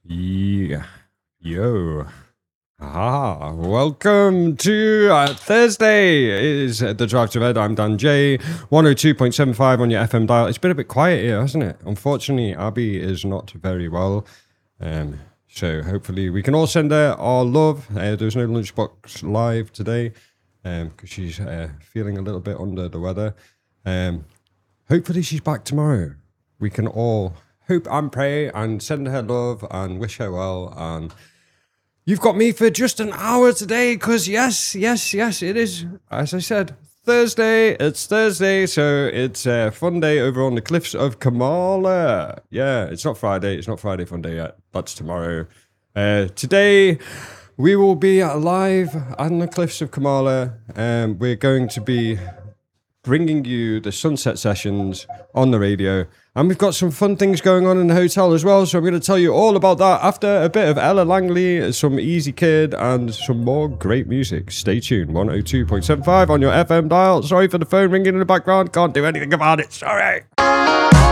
Yeah. Yo. Welcome to Thursday. It is the Drive to Red. I'm Dan J. 102.75 on your FM dial. It's been a bit quiet here, hasn't it? Unfortunately, Abby is not very well. So hopefully we can all send her our love. There's no Lunchbox live today because she's feeling a little bit under the weather. Hopefully she's back tomorrow. We can all hope and pray and send her love and wish her well. And you've got me for just an hour today because yes, it is, as I said, Thursday. It's Thursday, so it's a fun day over on the cliffs of Kamala. Yeah, it's not Friday. It's not Friday fun day yet. That's tomorrow. Today, we will be live on the cliffs of Kamala. We're going to be bringing you the sunset sessions on the radio. And we've got some fun things going on in the hotel as well. So I'm going to tell you all about that after a bit of Ella Langley, some Easy Kid, and some more great music. Stay tuned. 102.75 on your FM dial. Sorry for the phone ringing in the background. Can't do anything about it. Sorry.